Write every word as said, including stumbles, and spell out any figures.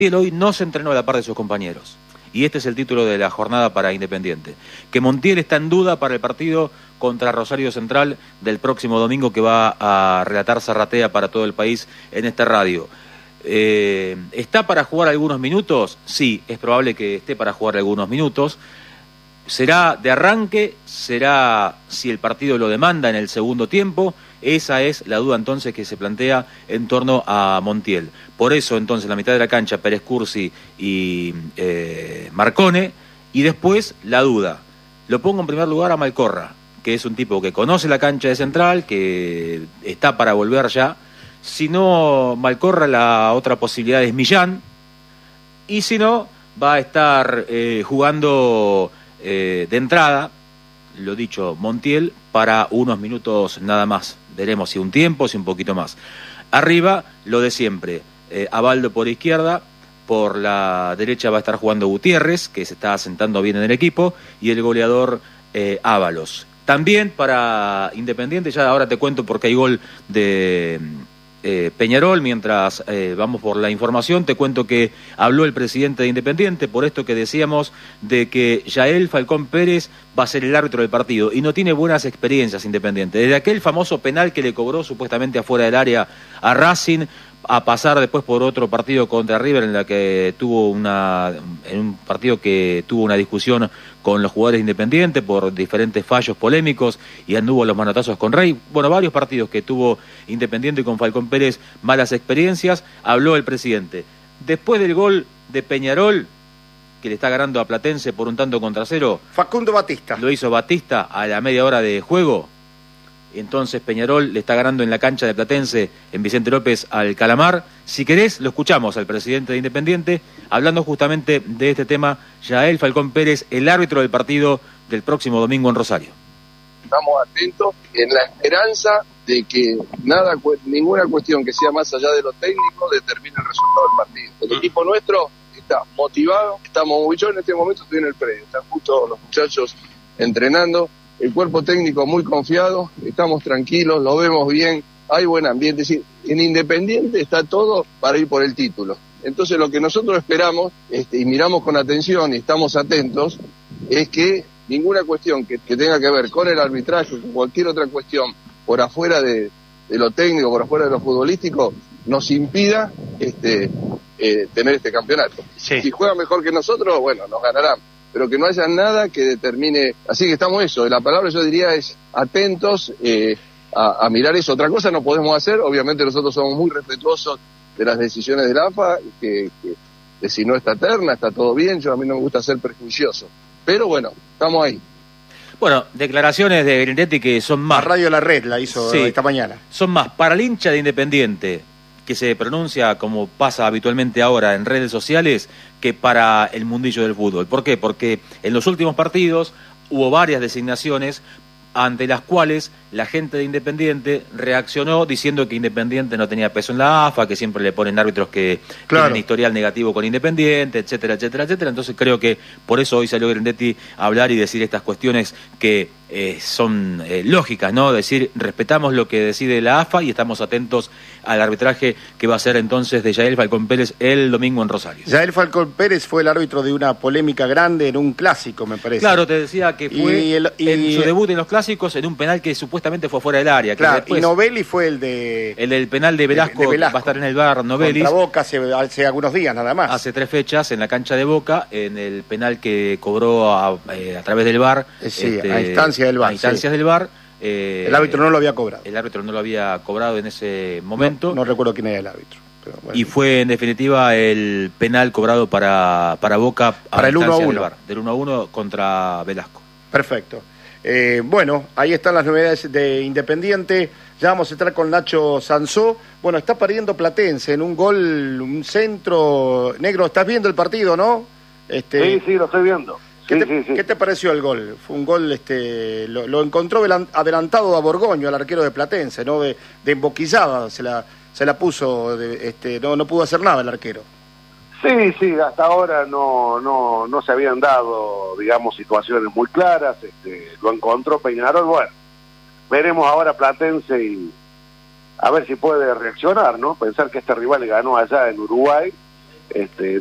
Montiel hoy no se entrenó a la par de sus compañeros. Y este es el título de la jornada para Independiente. Que Montiel está en duda para el partido contra Rosario Central del próximo domingo, que va a relatar Zarratea para todo el país en esta radio. Eh, ¿Está para jugar algunos minutos? Sí, es probable que esté para jugar algunos minutos. ¿Será de arranque? ¿Será si el partido lo demanda en el segundo tiempo? Esa es la duda entonces que se plantea en torno a Montiel. Por eso entonces la mitad de la cancha Pérez Cursi y eh, Marcone, y después la duda. Lo pongo en primer lugar a Malcorra, que es un tipo que conoce la cancha de Central, que está para volver ya. Si no Malcorra, la otra posibilidad es Millán, y si no va a estar eh, jugando eh, de entrada, lo dicho, Montiel, para unos minutos nada más. Veremos si un tiempo, si un poquito más. Arriba, lo de siempre. Eh, Abaldo por izquierda, por la derecha va a estar jugando Gutiérrez, que se está asentando bien en el equipo, y el goleador eh, Ábalos. También para Independiente, ya ahora te cuento porque hay gol de eh, Peñarol, mientras eh, vamos por la información, te cuento que habló el presidente de Independiente, por esto que decíamos de que Yael Falcón Pérez va a ser el árbitro del partido, y no tiene buenas experiencias Independiente. Desde aquel famoso penal que le cobró supuestamente afuera del área a Racing, a pasar después por otro partido contra River en la que tuvo una en un partido que tuvo una discusión con los jugadores Independientes por diferentes fallos polémicos y anduvo los manotazos con Rey. Bueno, varios partidos que tuvo Independiente con Falcón Pérez, malas experiencias. Habló el presidente. Después del gol de Peñarol, que le está ganando a Platense por un tanto contra cero, Facundo Batista. Lo hizo Batista a la media hora de juego. Entonces Peñarol le está ganando en la cancha de Platense, en Vicente López, al Calamar. Si querés, lo escuchamos al presidente de Independiente, hablando justamente de este tema. Yael Falcón Pérez, el árbitro del partido del próximo domingo en Rosario. Estamos atentos en la esperanza de que nada, ninguna cuestión que sea más allá de lo técnico determine el resultado del partido. El equipo nuestro está motivado, estamos muy yo en este momento estoy en el predio, están justo los muchachos entrenando. El cuerpo técnico muy confiado, estamos tranquilos, lo vemos bien, hay buen ambiente. Es decir, en Independiente está todo para ir por el título. Entonces lo que nosotros esperamos este, y miramos con atención y estamos atentos es que ninguna cuestión que, que tenga que ver con el arbitraje o con cualquier otra cuestión por afuera de, de lo técnico, por afuera de lo futbolístico, nos impida este, eh, tener este campeonato. Sí. Si juega mejor que nosotros, bueno, nos ganarán. Pero que no haya nada que determine, así que estamos eso, la palabra yo diría es atentos eh, a, a mirar eso. Otra cosa no podemos hacer, obviamente nosotros somos muy respetuosos de las decisiones del A F A, que, que, que si no está terna, está todo bien, yo a mí no me gusta ser prejuicioso, pero bueno, estamos ahí. Bueno, declaraciones de Grindetti que son más... La Radio La Red la hizo sí, esta mañana. Son más para el hincha de Independiente, que se pronuncia como pasa habitualmente ahora en redes sociales, que para el mundillo del fútbol. ¿Por qué? Porque en los últimos partidos hubo varias designaciones ante las cuales la gente de Independiente reaccionó diciendo que Independiente no tenía peso en la A F A, que siempre le ponen árbitros que claro. tienen historial negativo con Independiente, etcétera, etcétera, etcétera. Entonces creo que por eso hoy salió Grindetti a hablar y decir estas cuestiones que eh, son eh, lógicas, ¿no? Decir, respetamos lo que decide la A F A y estamos atentos al arbitraje que va a ser entonces de Yael Falcón Pérez el domingo en Rosario. Yael Falcón Pérez fue el árbitro de una polémica grande en un clásico, me parece. Claro, te decía que fue y el, y en su debut en los clásicos en un penal que supuestamente fue fuera del área. Claro, después, y Novelli fue el de... El del penal de Velasco, de, de Velasco. Va a estar en el V A R Novelli. Contra Boca hace, hace algunos días nada más. Hace tres fechas en la cancha de Boca, en el penal que cobró a, eh, a través del V A R. Sí, este, a instancias del V A R. A instancias sí. del V A R. Eh, el árbitro no lo había cobrado. El árbitro no lo había cobrado en ese momento. No, no recuerdo quién era el árbitro. Pero bueno. Y fue en definitiva el penal cobrado para, para Boca para el uno a uno. Del, del uno a uno contra Velasco. Perfecto. Eh, bueno, ahí están las novedades de Independiente. Ya vamos a estar con Nacho Sansó. Bueno, está perdiendo Platense en un gol, un centro. Negro, ¿estás viendo el partido, no? Este... Sí, sí, lo estoy viendo. ¿Qué, sí, te, sí, sí. ¿Qué te pareció el gol? Fue un gol, este, lo, lo encontró adelantado a Borgoño, al arquero de Platense, ¿no? De, de emboquillada, se la, se la puso, de, este, no, no pudo hacer nada el arquero. Sí, sí, hasta ahora no, no, no se habían dado, digamos, situaciones muy claras, este, lo encontró Peñarol, bueno, veremos ahora Platense y a ver si puede reaccionar, ¿no? Pensar que este rival ganó allá en Uruguay, este,